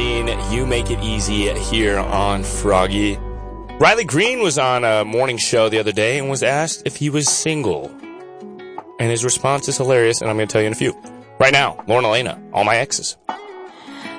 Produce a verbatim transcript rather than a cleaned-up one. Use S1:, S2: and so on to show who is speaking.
S1: Green, You Make It Easy here on Froggy. Riley Green was on a morning show the other day and was asked if he was single. And his response is hilarious, and I'm going to tell you in a few. Right now, Lauren Elena, All My Exes